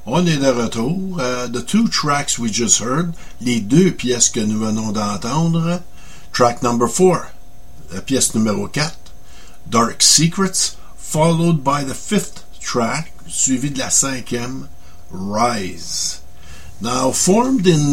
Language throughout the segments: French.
On est de retour. The two tracks we just heard, les deux pièces que nous venons d'entendre. Track number 4, la pièce numéro 4, Dark Secrets, followed by the 5th track, suivi de la 5e, Rise. Now, formed in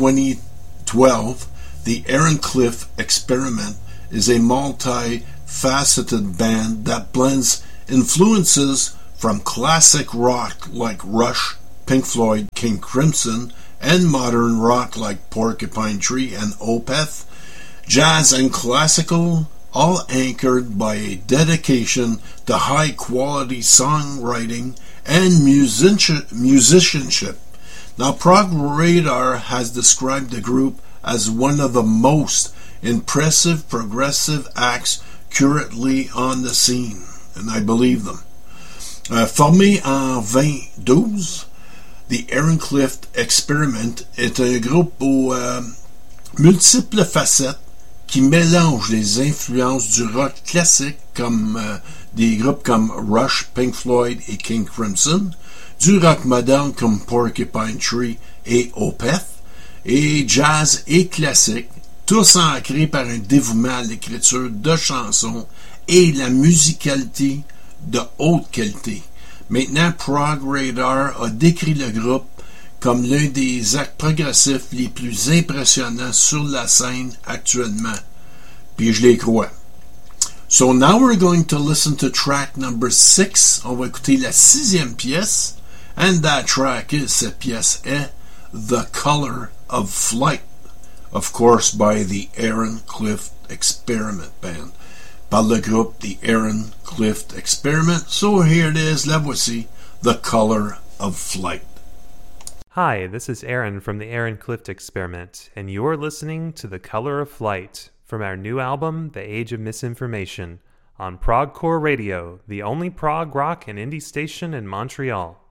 2012, the Aaron Cliff Experiment is a multi-faceted band that blends influences from classic rock like Rush, Pink Floyd, King Crimson, and modern rock like Porcupine Tree and Opeth, jazz and classical, all anchored by a dedication to high-quality songwriting and musicianship. Now, Prog Radar has described the group as one of the most impressive progressive acts currently on the scene, and I believe them. Formé en 2012, The Aaron Cliff Experiment est un groupe aux multiples facettes qui mélange les influences du rock classique comme des groupes comme Rush, Pink Floyd et King Crimson, du rock moderne comme Porcupine Tree et Opeth, et jazz et classique, tous ancrés par un dévouement à l'écriture de chansons et la musicalité de haute qualité. Maintenant, Prog Radar a décrit le groupe comme l'un des actes progressifs les plus impressionnants sur la scène actuellement. Puis je les crois. So now we're going to listen to track number 6. On va écouter la 6e pièce. And that track is, cette pièce est The Color of Flight. Of course, by the Aaron Cliff Experiment Band. Par le groupe The Aaron Cliff Experiment. So here it is, la voici, The Color of Flight. Hi, this is Aaron from the Aaron Cliff Experiment, and you're listening to The Color of Flight from our new album, The Age of Misinformation, on Progcore Radio, the only prog rock and indie station in Montreal.